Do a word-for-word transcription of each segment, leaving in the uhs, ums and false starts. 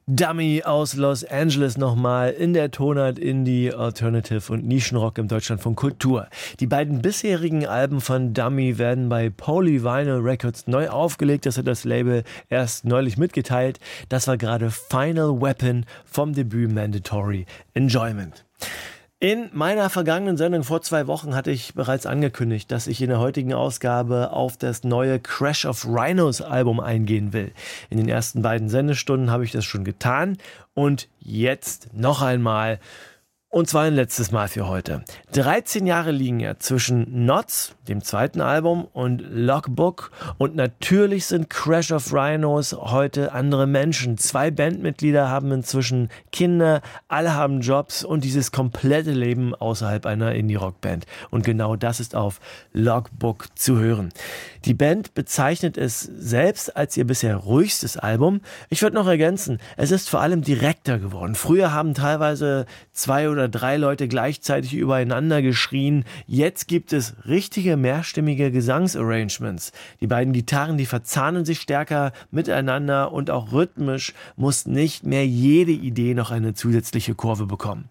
Dummy aus Los Angeles nochmal in der Tonart Indie, Alternative und Nischenrock im Deutschlandfunk Kultur. Die beiden bisherigen Alben von Dummy werden bei Polyvinyl Records neu aufgelegt. Das hat das Label erst neulich mitgeteilt. Das war gerade Final Weapon vom Debüt Mandatory Enjoyment. In meiner vergangenen Sendung vor zwei Wochen hatte ich bereits angekündigt, dass ich in der heutigen Ausgabe auf das neue Crash of Rhinos Album eingehen will. In den ersten beiden Sendestunden habe ich das schon getan und jetzt noch einmal. Und zwar ein letztes Mal für heute. dreizehn Jahre liegen ja zwischen Nods, dem zweiten Album, und Logbook. Und natürlich sind Crash of Rhinos heute andere Menschen. Zwei Bandmitglieder haben inzwischen Kinder, alle haben Jobs und dieses komplette Leben außerhalb einer Indie-Rock-Band. Und genau das ist auf Logbook zu hören. Die Band bezeichnet es selbst als ihr bisher ruhigstes Album. Ich würde noch ergänzen, es ist vor allem direkter geworden. Früher haben teilweise zwei oder oder drei Leute gleichzeitig übereinander geschrien. Jetzt gibt es richtige mehrstimmige Gesangsarrangements. Die beiden Gitarren, die verzahnen sich stärker miteinander und auch rhythmisch muss nicht mehr jede Idee noch eine zusätzliche Kurve bekommen.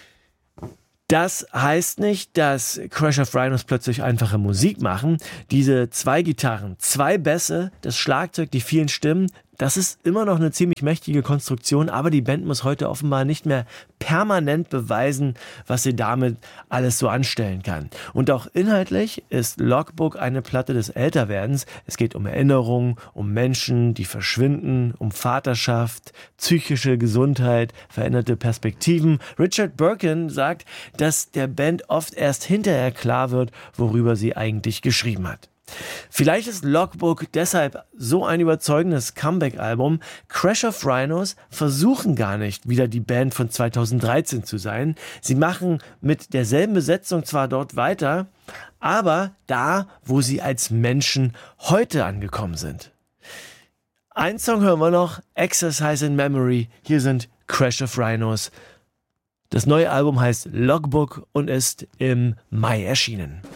Das heißt nicht, dass Crash of Rhinos plötzlich einfache Musik machen. Diese zwei Gitarren, zwei Bässe, das Schlagzeug, die vielen Stimmen, das ist immer noch eine ziemlich mächtige Konstruktion, aber die Band muss heute offenbar nicht mehr permanent beweisen, was sie damit alles so anstellen kann. Und auch inhaltlich ist Logbook eine Platte des Älterwerdens. Es geht um Erinnerungen, um Menschen, die verschwinden, um Vaterschaft, psychische Gesundheit, veränderte Perspektiven. Richard Birkin sagt, dass der Band oft erst hinterher klar wird, worüber sie eigentlich geschrieben hat. Vielleicht ist Logbook deshalb so ein überzeugendes Comeback-Album. Crash of Rhinos versuchen gar nicht, wieder die Band von zweitausenddreizehn zu sein. Sie machen mit derselben Besetzung zwar dort weiter, aber da, wo sie als Menschen heute angekommen sind. Ein Song hören wir noch, Exercise in Memory. Hier sind Crash of Rhinos. Das neue Album heißt Logbook und ist im Mai erschienen.